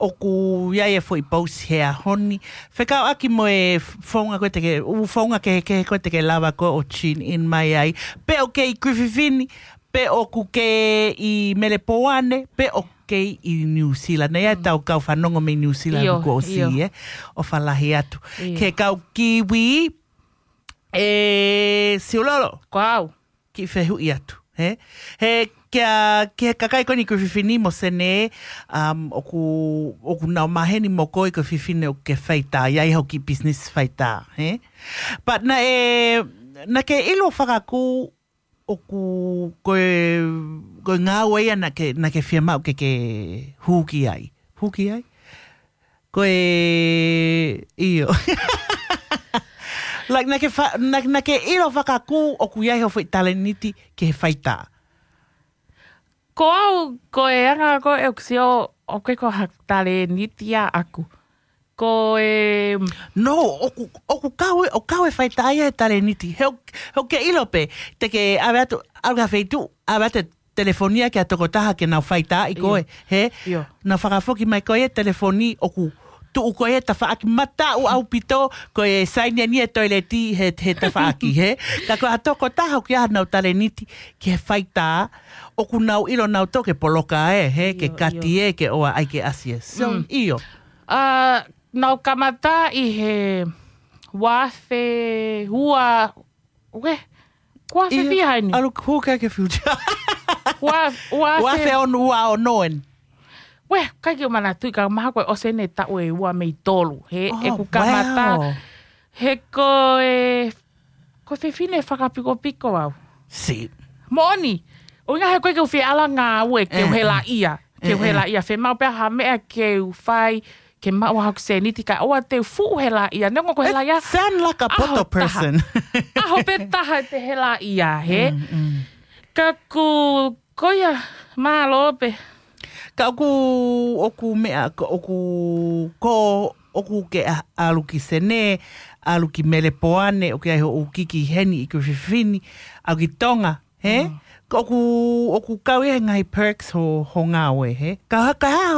ku ia foi post here honi. Whekau aki mo e whaunga koe teke, whaunga ke koe teke lava ko o chin in mai ai. Pe o ke I Griffithini, pe o ku ke I Melepoane, pe o ke I New Zealand. Nei tau kau whanongo me New Zealand ko o si, o whalahi atu. Ke kau kiwi, siulolo. Wow. Ki whehui atu. He kia kakai koni Griffithini mo sene oku nau maheni mo koi Griffithini o ke whaita, iai hau ki business whaita. But na ke ilo whakaku oku koe ngā weia na ke whiamau ke huki ai. Huki ai? Koe iyo. Like na ke ilo whakaku oku iai hau whai taleniti ke whaita. Ko au, ko e anga ko e uksio o koe ko haktale nitia aku. Ko e... No, oku kawe whaitai e tale niti. Heo ke ilope, te ke awe atu, alga whaitu, awe atu telefonia ke atoko taha ke nau whaita I koe. He? Na whakafoki mai koe telefoni oku. Tu koe ta whaaki mata u au pito koe sainia ni e toileti he ta whaaki, he? Ka koe atoko taha ki aha nau tale niti ke whaita oku nau ilo nau toke poloka he? Ke kati ke oa ai ke asie. So, iyo. Nau kamata I he wafe hua... Wafe vihaini? Alu huka ke future. Wafe on ua o noen. Kai ke mana tui ka maha koe osene tau e ua mei tolu. He, ku kamata. Wow. He koe... Koe whiwhine whakapiko-piko au. Si. Moni. O inga he koe ke uwhi ala ngā ue ke uhela ia. Ke uhela ia. Whe mau pia ha mea ke uwhai... Ke mau hau se niti ka oa te fu hela ia. Nengo ko hela ia. It sound like a poto person. Aho pe taha te hela ia, he? Ka ku koia malo pe. Ka oku mea, oku ke aluki sene, aluki Melepoane, oku ai ho ukiki heni I Griffithini, au ki Tonga, he? Oku kaui he ngai perks ho ngā oe, he? Ka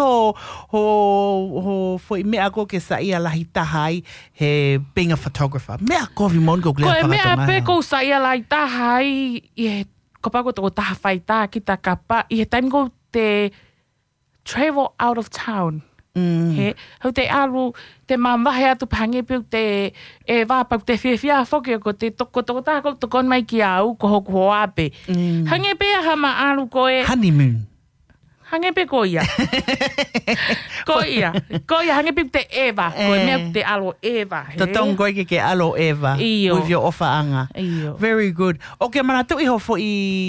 ho fo I mea ko ke sa ia lahi tahai he being a photographer. Mea kovi mon ko glea whakatonga. Ko mea pe ko sa ia lahi tahai, I he kopako toko taha whaita ki ta kapa, I he time ko te travel out of town. He, hau te aru, te mamahe atu pahange piu te wāpau te whiawhia whoki ko te toko taha ko toko mai ki au ko hoku ho ape. Hange pe aha ma aru ko e... Honeymoon. Hange pe ko ia. Ko ia, hange pe te Eva. Ko e mea te alo Eva. Ta tong koe ke alo Eva. Iyo. With your offer anga. Iyo. Very good. Okay, mana tui ho fo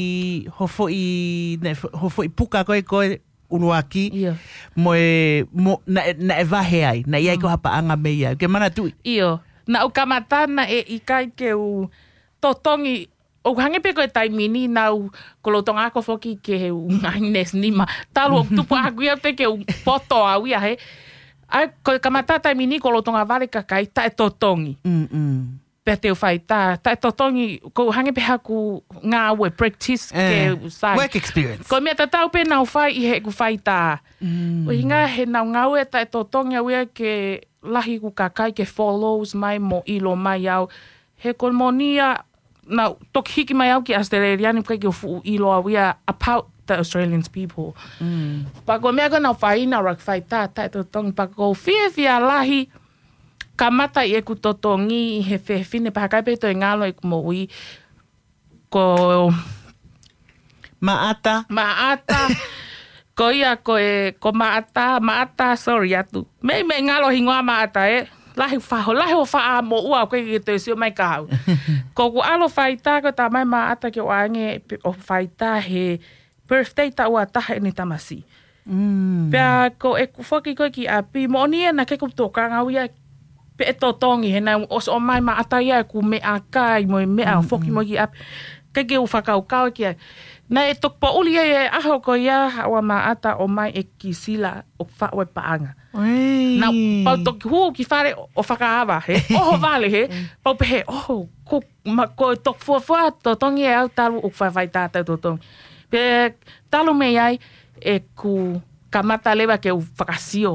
I puka koe unuaki. Iyo. Na e vahe ai. Na iai ko hapa anga me ia. Okay, mana tui. Iyo. Na o kamatana e ikai ke u totongi. O hange pe koe taimini nau kolotonga ako foki ke he ngaines nima. Talu o tupu aku ia te ke u poto au ia he. Ai koe kamata taimini kolotonga vale kakai ta e totongi. Pe te u whai ta e totongi ko hange pe haku ngā ue practice ke sai. Work experience. Ko mea ta tau pe nau whai I he ku whai ta. O hinga he nau ngā ue ta e totongi au ia ke lahi ku kakai ke follows mai mo ilo mai au. He kolmonia... Now, tok hiki mai au ki Australiani kai ki fu ilo au ia about the Australian people. Pa ko mea kona whaina rak whaita tai totongi. Pa ko whiawhia lahi kamata I eku totongi he whine pa hakai peto I ngalo I kumoi. Ko... Maata. Ko ia ko maata, sorry atu. Me ngalo hingoa maata Lahi o wha mo ua koe ki te sio mai kahau. Ko ku alo whaita ko ta mai maata ki o ange o whaita he birthday ta ua taha ni tamasi. Pea ko e ku whaki koe ki api mo ni na ke ku tōkanga uia pe e totongi he na os o mai maata ia ku mea kai mo mea whoki mo ki api. Ke u whakau kau ki ai. Na e tokpo uli e aho ko ia hawa maata o mai e ki sila o whawe paanga. Na pau toki huu ki whare o whakaawa he. Oho vale he. Pau pe he, ko tok fuafua totongi e au talu o whawhai tātou totongi. Pe talu mei ai e ku kamata lewa ke u whakasio.